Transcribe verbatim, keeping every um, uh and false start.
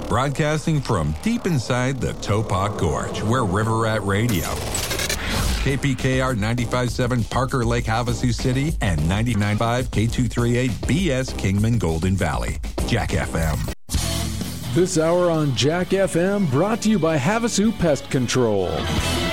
Broadcasting from deep inside the Topok Gorge, where River Rat Radio. K P K R ninety-five point seven Parker Lake, Havasu City, and ninety-nine point five K two thirty-eight B S Kingman, Golden Valley. Jack F M. This hour on Jack F M brought to you by Havasu Pest Control.